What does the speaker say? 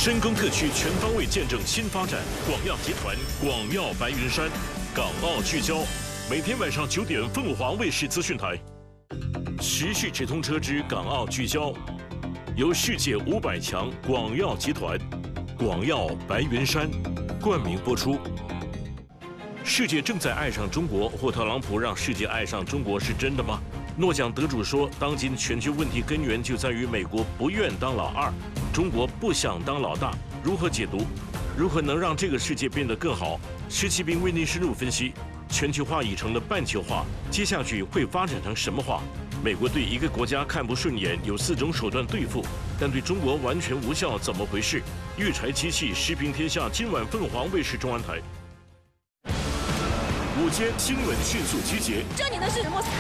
深耕各区，全方位见证新发展。广药集团，广药白云山，港澳聚焦。每天晚上9点，凤凰卫视资讯台。时事直通车之港澳聚焦，由世界500强广药集团、广药白云山冠名播出。世界正在爱上中国，或特朗普让世界爱上中国，是真的吗？诺奖得主说，当今全球问题根源就在于美国不愿当老二，中国不想当老大。如何解读？如何能让这个世界变得更好？施启斌为您深入分析。全球化已成了半球化，接下去会发展成什么化？美国对一个国家看不顺眼，有4种手段对付，但对中国完全无效，怎么回事？育才机器时评天下，今晚凤凰卫视中安台。午间新闻迅速集结， 这里的是